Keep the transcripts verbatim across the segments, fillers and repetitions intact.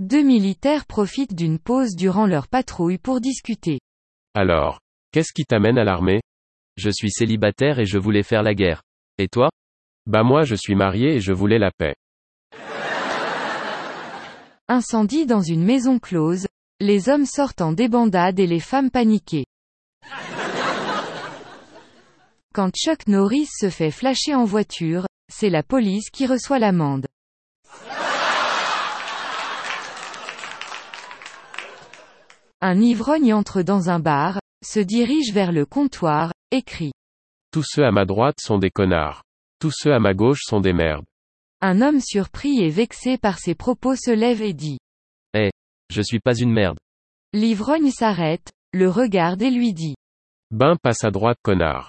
Deux militaires profitent d'une pause durant leur patrouille pour discuter. Alors, qu'est-ce qui t'amène à l'armée? Je suis célibataire et je voulais faire la guerre. Et toi? Bah moi je suis marié et je voulais la paix. Incendie dans une maison close, les hommes sortent en débandade et les femmes paniquées. Quand Chuck Norris se fait flasher en voiture, c'est la police qui reçoit l'amende. Un ivrogne entre dans un bar, se dirige vers le comptoir, et crie. Tous ceux à ma droite sont des connards. Tous ceux à ma gauche sont des merdes. Un homme surpris et vexé par ses propos se lève et dit. Eh, hey, je suis pas une merde. L'ivrogne s'arrête, le regarde et lui dit. Ben passe à droite connard.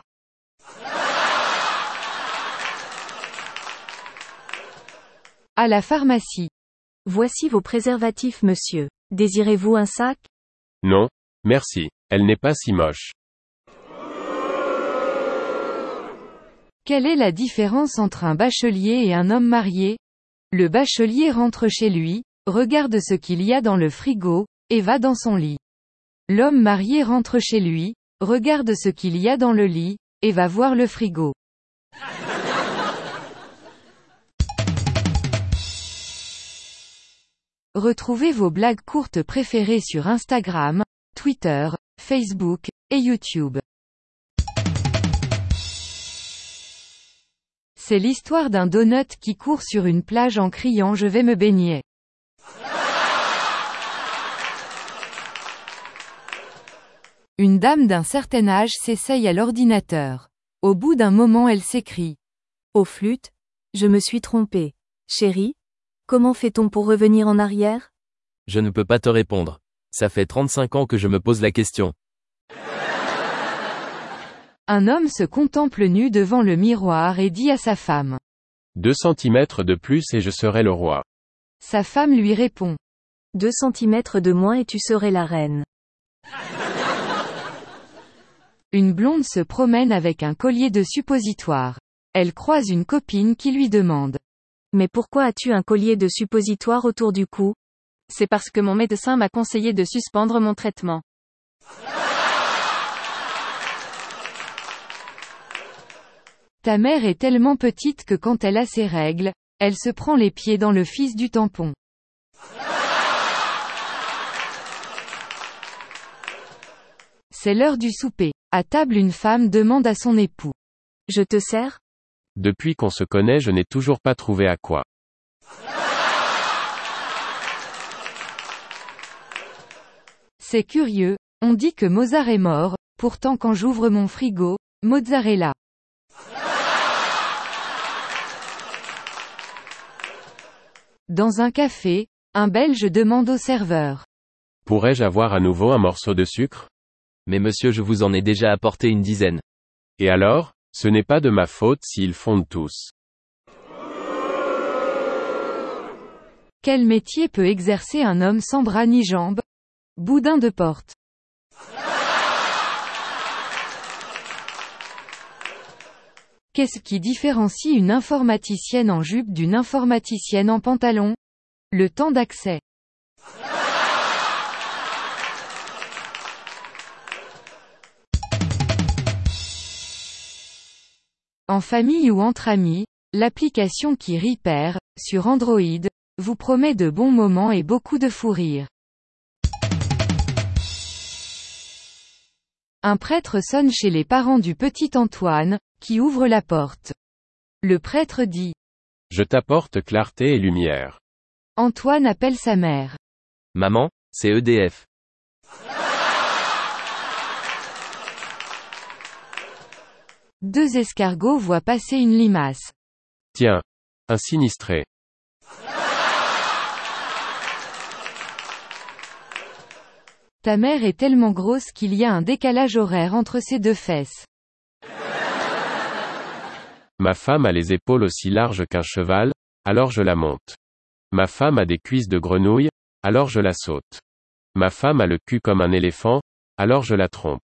À la pharmacie. Voici vos préservatifs monsieur. Désirez-vous un sac? Non, merci, elle n'est pas si moche. Quelle est la différence entre un bachelier et un homme marié? Le bachelier rentre chez lui, regarde ce qu'il y a dans le frigo, et va dans son lit. L'homme marié rentre chez lui, regarde ce qu'il y a dans le lit, et va voir le frigo. Retrouvez vos blagues courtes préférées sur Instagram, Twitter, Facebook, et YouTube. C'est l'histoire d'un donut qui court sur une plage en criant « Je vais me baigner ». Une dame d'un certain âge s'essaye à l'ordinateur. Au bout d'un moment elle s'écrie. Au flûte, je me suis trompée. Chérie, comment fait-on pour revenir en arrière? Je ne peux pas te répondre. Ça fait trente-cinq ans que je me pose la question. Un homme se contemple nu devant le miroir et dit à sa femme. Deux centimètres de plus et je serai le roi. Sa femme lui répond. Deux centimètres de moins et tu serais la reine. Une blonde se promène avec un collier de suppositoire. Elle croise une copine qui lui demande. Mais pourquoi as-tu un collier de suppositoire autour du cou? C'est parce que mon médecin m'a conseillé de suspendre mon traitement. Ta mère est tellement petite que quand elle a ses règles, elle se prend les pieds dans le fils du tampon. C'est l'heure du souper. À table une femme demande à son époux. Je te sers? Depuis qu'on se connaît je n'ai toujours pas trouvé à quoi. C'est curieux, on dit que Mozart est mort, pourtant quand j'ouvre mon frigo, Mozart est là. Dans un café, un Belge demande au serveur. Pourrais-je avoir à nouveau un morceau de sucre? Mais monsieur je vous en ai déjà apporté une dizaine. Et alors, ce n'est pas de ma faute s'ils fondent tous. Quel métier peut exercer un homme sans bras ni jambes? Boudin de porte. Qu'est-ce qui différencie une informaticienne en jupe d'une informaticienne en pantalon? Le temps d'accès. En famille ou entre amis, l'application qui Repair, sur Android, vous promet de bons moments et beaucoup de fou rire. Un prêtre sonne chez les parents du petit Antoine, qui ouvre la porte. Le prêtre dit. Je t'apporte clarté et lumière. Antoine appelle sa mère. Maman, c'est E D F. Deux escargots voient passer une limace. Tiens. Un sinistré. Ta mère est tellement grosse qu'il y a un décalage horaire entre ses deux fesses. Ma femme a les épaules aussi larges qu'un cheval, alors je la monte. Ma femme a des cuisses de grenouille, alors je la saute. Ma femme a le cul comme un éléphant, alors je la trompe.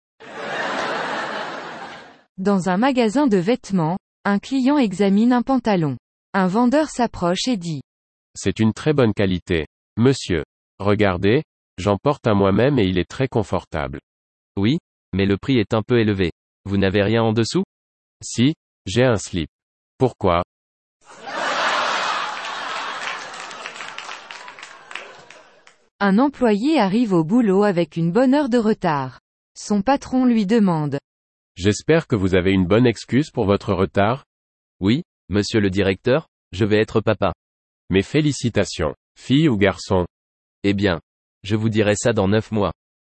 Dans un magasin de vêtements, un client examine un pantalon. Un vendeur s'approche et dit. C'est une très bonne qualité. Monsieur. Regardez, j'en porte un moi-même et il est très confortable. Oui, mais le prix est un peu élevé. Vous n'avez rien en dessous? Si, j'ai un slip. Pourquoi? Un employé arrive au boulot avec une bonne heure de retard. Son patron lui demande. J'espère que vous avez une bonne excuse pour votre retard? Oui, monsieur le directeur, je vais être papa. Mes félicitations. Fille ou garçon? Eh bien, je vous dirai ça dans neuf mois.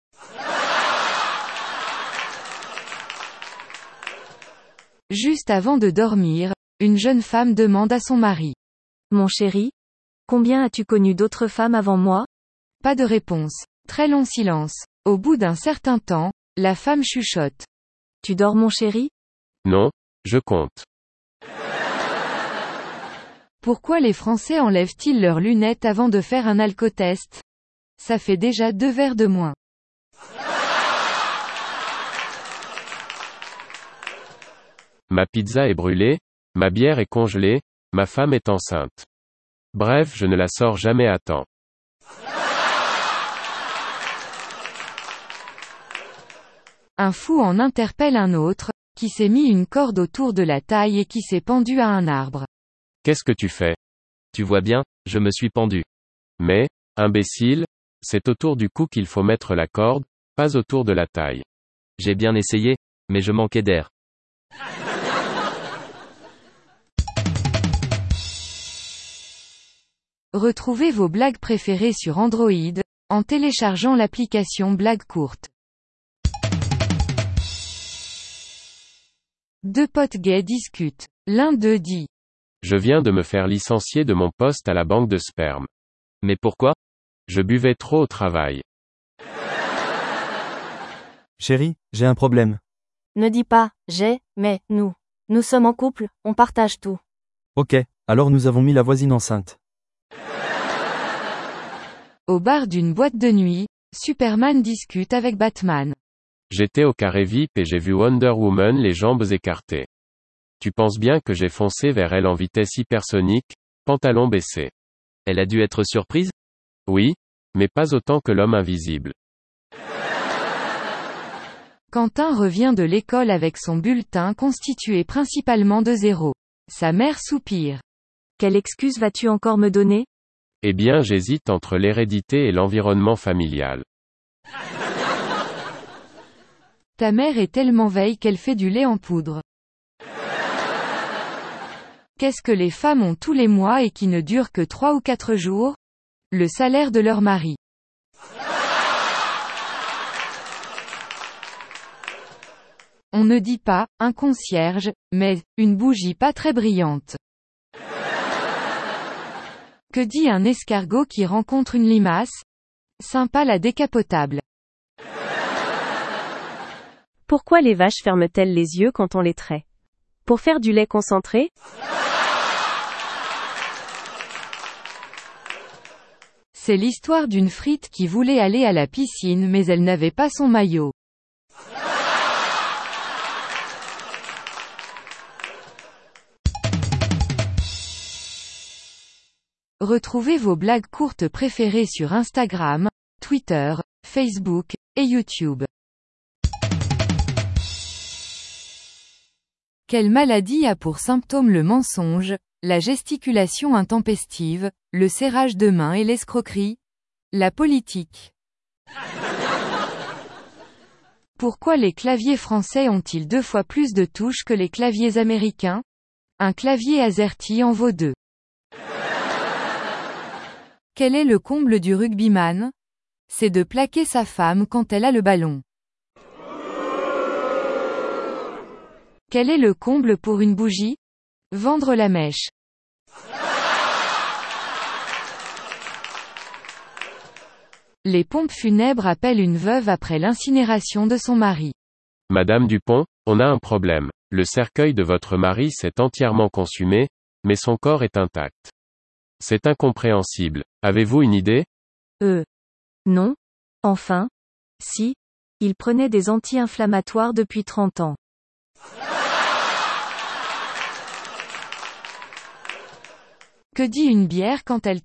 Juste avant de dormir, une jeune femme demande à son mari. Mon chéri, combien as-tu connu d'autres femmes avant moi? Pas de réponse. Très long silence. Au bout d'un certain temps, la femme chuchote. Tu dors mon chéri? Non, je compte. Pourquoi les Français enlèvent-ils leurs lunettes avant de faire un alcotest? Ça fait déjà deux verres de moins. Ma pizza est brûlée, ma bière est congelée, ma femme est enceinte. Bref, je ne la sors jamais à temps. Un fou en interpelle un autre, qui s'est mis une corde autour de la taille et qui s'est pendu à un arbre. Qu'est-ce que tu fais? Tu vois bien, je me suis pendu. Mais, imbécile, c'est autour du cou qu'il faut mettre la corde, pas autour de la taille. J'ai bien essayé, mais je manquais d'air. Retrouvez vos blagues préférées sur Android, en téléchargeant l'application Blagues courtes. Deux potes gays discutent. L'un d'eux dit. Je viens de me faire licencier de mon poste à la banque de sperme. Mais pourquoi? Je buvais trop au travail. Chérie, j'ai un problème. Ne dis pas, j'ai, mais, nous. Nous sommes en couple, on partage tout. Ok, alors nous avons mis la voisine enceinte. Au bar d'une boîte de nuit, Superman discute avec Batman. J'étais au carré V I P et j'ai vu Wonder Woman les jambes écartées. Tu penses bien que j'ai foncé vers elle en vitesse hypersonique, pantalon baissé. Elle a dû être surprise? Oui, mais pas autant que l'homme invisible. Quentin revient de l'école avec son bulletin constitué principalement de zéros. Sa mère soupire. Quelle excuse vas-tu encore me donner? Eh bien, j'hésite entre l'hérédité et l'environnement familial. Ta mère est tellement veille qu'elle fait du lait en poudre. Qu'est-ce que les femmes ont tous les mois et qui ne dure que trois ou quatre jours? Le salaire de leur mari. On ne dit pas, un concierge, mais, une bougie pas très brillante. Que dit un escargot qui rencontre une limace? Sympa la décapotable. Pourquoi les vaches ferment-elles les yeux quand on les traite? Pour faire du lait concentré? C'est l'histoire d'une frite qui voulait aller à la piscine mais elle n'avait pas son maillot. Retrouvez vos blagues courtes préférées sur Instagram, Twitter, Facebook, et YouTube. Quelle maladie a pour symptômes le mensonge, la gesticulation intempestive, le serrage de main et l'escroquerie? La politique. Pourquoi les claviers français ont-ils deux fois plus de touches que les claviers américains? Un clavier AZERTY en vaut deux. Quel est le comble du rugbyman? C'est de plaquer sa femme quand elle a le ballon. Quel est le comble pour une bougie? Vendre la mèche. Les pompes funèbres appellent une veuve après l'incinération de son mari. Madame Dupont, on a un problème. Le cercueil de votre mari s'est entièrement consumé, mais son corps est intact. C'est incompréhensible. Avez-vous une idée? Euh. Non. Enfin. Si. Il prenait des anti-inflammatoires depuis trente ans. Que dit une bière quand elle